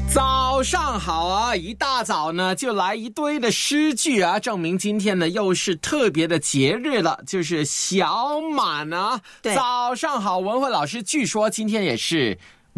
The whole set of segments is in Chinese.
早上好啊，一大早呢就来一堆的诗句啊，证明今天呢又是特别的节日了，就是小满啊。 对， 早上好，文慧老师，据说今天也是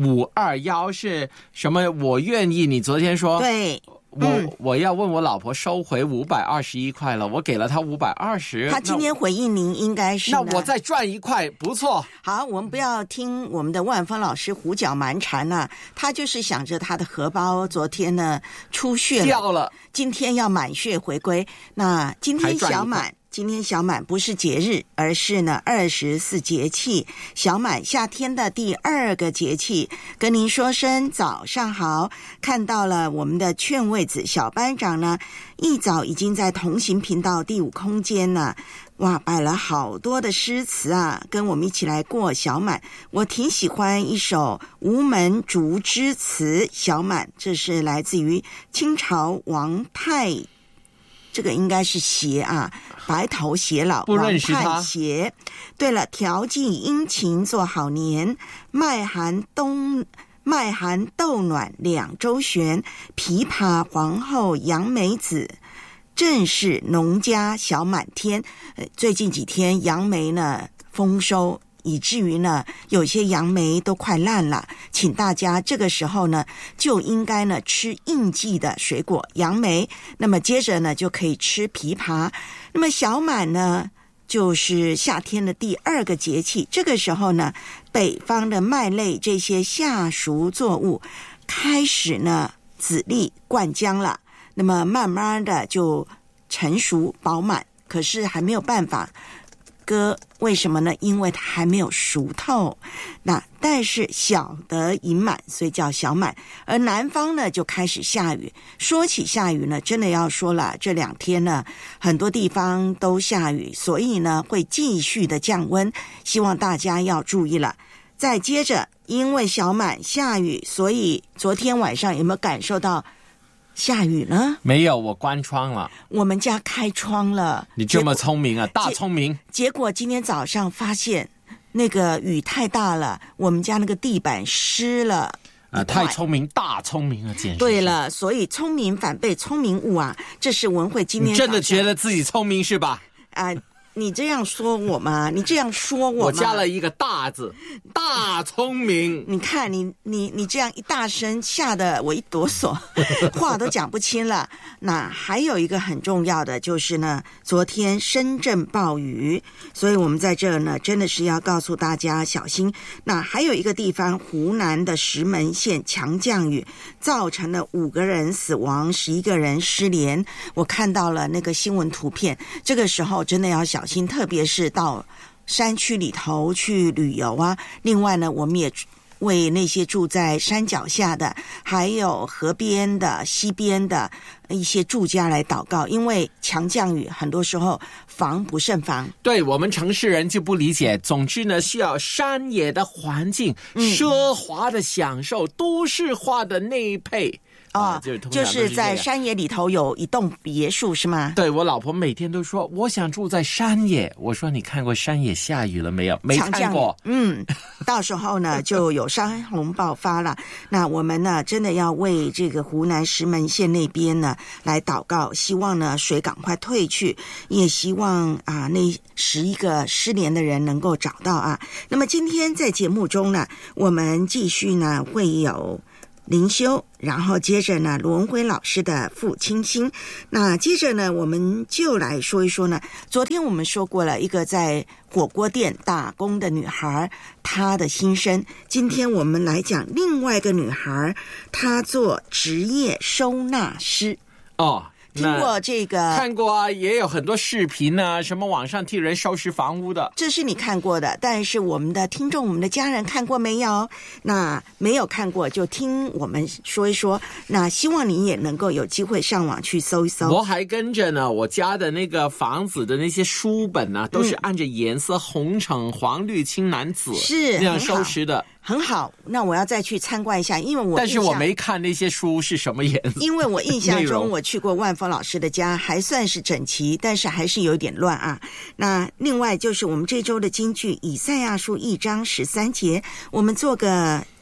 521，是什么？我愿意，你昨天说对。 我要问我老婆收回521块了，我给了她520。 她今天回应您应该是那我再赚1块，不错。 好，我们不要听我们的万峰老师胡搅蛮缠了，他就是想着他的荷包昨天呢出血掉了， 今天要满血回归。那今天小满不是节日，而是呢24节气小满，夏天的第2个节气。跟您说声早上好。看到了我们的劝慰子小班长呢，一早已经在同行频道第5空间呢，哇，摆了好多的诗词啊，跟我们一起来过小满。我挺喜欢一首吴门竹枝词小满，这是来自于清朝王泰，这个应该是协啊，白头偕老， 不认识他。 王泰协。对了，调剂殷勤做好年，麦寒豆暖2周旋，琵琶皇后杨梅子，正是农家小满天。最近几天杨梅呢丰收，以至于呢有些杨梅都快烂了，请大家这个时候呢就应该呢吃应季的水果杨梅，那么接着呢就可以吃枇杷。那么小满呢就是夏天的第2个节气，这个时候呢北方的麦类这些夏熟作物开始呢籽粒灌浆了，那么慢慢的就成熟饱满，可是还没有办法割，为什么呢？因为它还没有熟透。那但是小得盈满，所以叫小满。而南方呢就开始下雨。说起下雨呢，真的要说了，这2天呢很多地方都下雨，所以呢会继续的降温，希望大家要注意了。再接着，因为小满下雨，所以昨天晚上有没有感受到下雨呢？ 没有，我关窗了。 我们家开窗了。 你这么聪明啊，大聪明。 结果今天早上发现那个雨太大了，我们家那个地板湿了。 太聪明，大聪明了，简直。 对了，所以聪明反被聪明误啊，这是文慧今天你真的觉得自己聪明是吧？ 你这样说我吗？你这样说我吗？ 我加了一个大字，大聪明。 你看你这样一大声，吓得我一哆嗦，话都讲不清了。那还有一个很重要的就是呢，昨天深圳暴雨，所以我们在这呢真的是要告诉大家小心。那还有一个地方，湖南的石门县强降雨，造成了5个人死亡，11个人失联。我看到了那个新闻图片，这个时候真的要小心，特别是到山区里头去旅游啊。另外呢，我们也为那些住在山脚下的，还有河边的、溪边的一些住家来祷告，因为强降雨很多时候防不胜防。对， 我们城市人就不理解。总之呢，需要山野的环境、奢华的享受、都市化的内配。 就是在山野里头有一栋别墅是吗？ 对，我老婆每天都说我想住在山野。我说你看过山野下雨了没有？没看过。 到时候呢就有山洪爆发了。那我们呢真的要为这个湖南石门县那边呢来祷告，希望呢水赶快退去，也希望那11个失联的人能够找到啊。那么今天在节目中呢，我们继续呢会有灵修，然后接着呢罗文辉老师的父亲心。那接着呢我们就来说一说呢，昨天我们说过了一个在火锅店打工的女孩她的心声，今天我们来讲另外一个女孩，她做职业收纳师。听过这个？ 看过啊，也有很多视频啊，什么网上替人收拾房屋的。 这是你看过的，但是我们的听众、我们的家人看过没有？那没有看过就听我们说一说。那希望你也能够有机会上网去搜一搜。 我还跟着呢，我家的那个房子的那些书本呢，都是按着颜色红橙黄绿青蓝紫是那样收拾的。 很好，那我要再去参观一下，因为但是我没看那些书是什么颜色。 因为我印象中我去过万峰老师的家，还算是整齐，但是还是有点乱啊。那另外就是我们这周的金句，以赛亚书1章13节，我们做个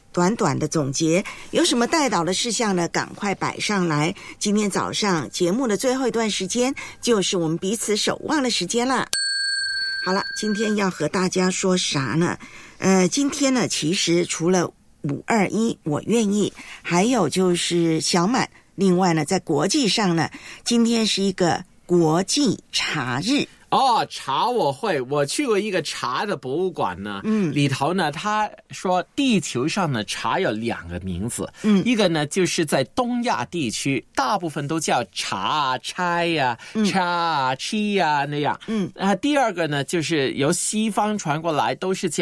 短短的总结，有什么带导的事项呢？赶快摆上来。今天早上节目的最后一段时间，就是我们彼此守望的时间啦。好了，今天要和大家说啥呢？今天呢，其实除了521我愿意，还有就是小满。另外呢，在国际上呢，今天是一个国际茶日。 茶我去过一个茶的博物馆呢，里头呢，他说地球上的茶有2个名字，一个呢就是在东亚地区，大部分都叫茶、差呀、茶、七呀那样，第二个呢就是由西方传过来，都是叫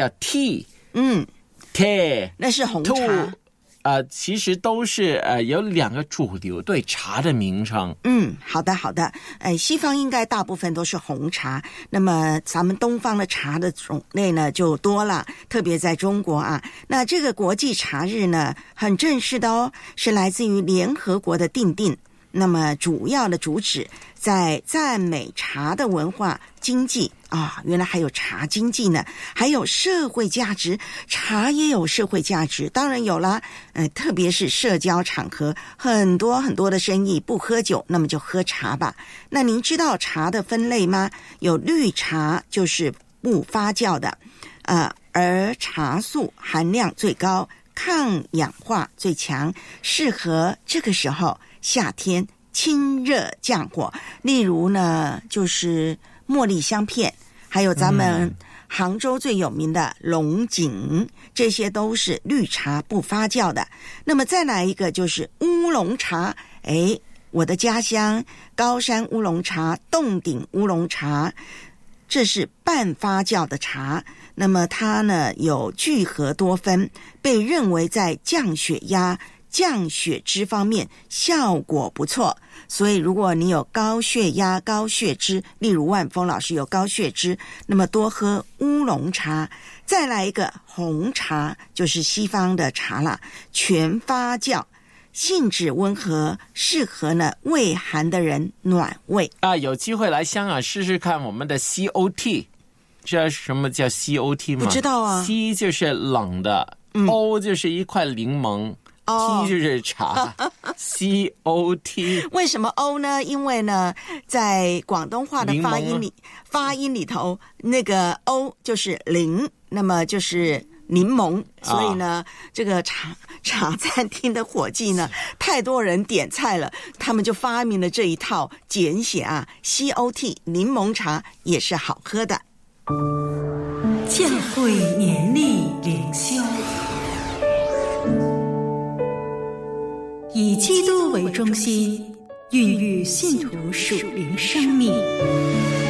tea，tea， 那是红茶。 其实都是有2个主流对茶的名称。 好的。西方应该大部分都是红茶，那么咱们东方的茶的种类呢就多了，特别在中国啊。那这个国际茶日呢，很正式的哦，是来自于联合国的订定。那么主要的主旨在赞美茶的文化经济原来还有茶经济呢，还有社会价值，茶也有社会价值，当然有啦。特别是社交场合，很多的生意不喝酒，那么就喝茶吧。那您知道茶的分类吗？有绿茶，就是不发酵的，而茶素含量最高，抗氧化最强，适合这个时候夏天清热降火。例如呢，就是茉莉香片，还有咱们杭州最有名的龙井，这些都是绿茶不发酵的。那么再来一个就是乌龙茶，我的家乡高山乌龙茶、洞顶乌龙茶，这是半发酵的茶。那么它呢有聚合多酚，被认为在降血压、降血脂方面效果不错。所以如果你有高血压、高血脂，例如万峰老师有高血脂，那么多喝乌龙茶。再来一个红茶，就是西方的茶啦，全发酵，性质温和，适合呢胃寒的人暖胃有机会来香港试试看我们的 COT。知道什么叫 COT 吗？ 不知道啊。 C 就是冷的，O 就是一块柠檬，T 就是茶COT。 为什么 O 呢？因为呢在广东话的发音里头，那个 O 就是零，那么就是柠檬，所以呢这个茶餐厅的伙计呢太多人点菜了，他们就发明了这一套简写COT， 柠檬茶也是好喝的。 教会年历灵修，以基督为中心，孕育信徒属灵生命。